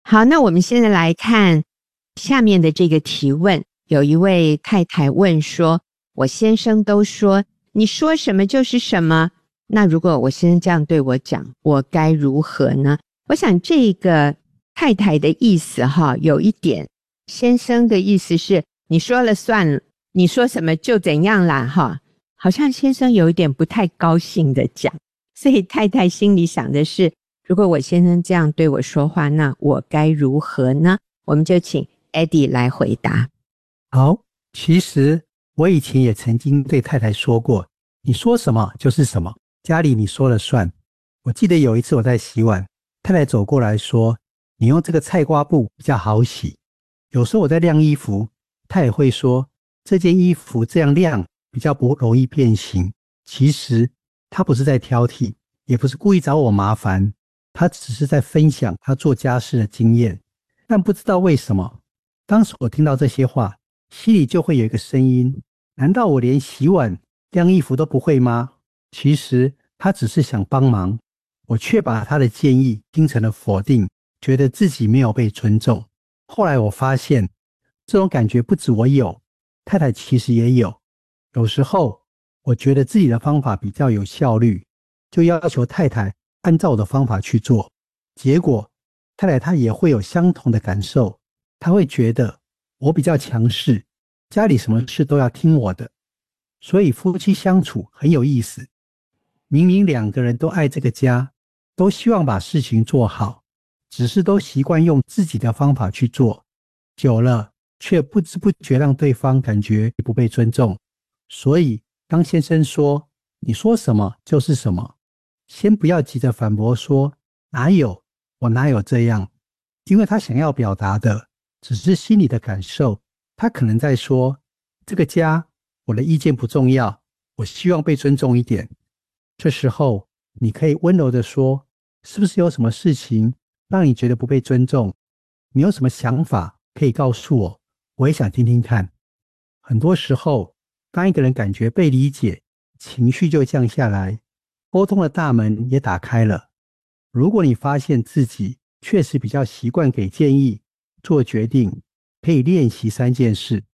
好，那我们现在来看下面的这个提问。有一位太太问说，我先生都说你说什么就是什么，那如果我先生这样对我讲，我该如何呢？我想这个太太的意思有一点，先生的意思是你说了算，你说什么就怎样啦好像先生有一点不太高兴的讲，所以太太心里想的是，如果我先生这样对我说话，那我该如何呢？我们就请 Eddie 来回答。 好，其实我以前也曾经对太太说过，你说什么就是什么，家里你说了算。我记得有一次我在洗碗，太太走过来说，你用这个菜瓜布比较好洗。有时候我在晾衣服，她也会说，这件衣服这样晾比较不容易变形。其实她不是在挑剔，也不是故意找我麻烦，她只是在分享她做家事的经验。但不知道为什么，当时我听到这些话，心里就会有一个声音，难道我连洗碗晾衣服都不会吗？其实他只是想帮忙，我却把他的建议听成了否定，觉得自己没有被尊重。后来我发现这种感觉不止我有，太太其实也有。有时候我觉得自己的方法比较有效率，就要求太太按照我的方法去做，结果太太她也会有相同的感受，她会觉得我比较强势，家里什么事都要听我的，所以夫妻相处很有意思。明明两个人都爱这个家，都希望把事情做好，只是都习惯用自己的方法去做，久了却不知不觉让对方感觉不被尊重。所以当先生说你说什么就是什么，先不要急着反驳说哪有，我哪有这样，因为他想要表达的只是心里的感受。他可能在说，这个家我的意见不重要，我希望被尊重一点。这时候你可以温柔地说，是不是有什么事情让你觉得不被尊重？你有什么想法可以告诉我，我也想听听看。很多时候当一个人感觉被理解，情绪就降下来，沟通的大门也打开了。如果你发现自己确实比较习惯给建议、做决定，可以练习3件事。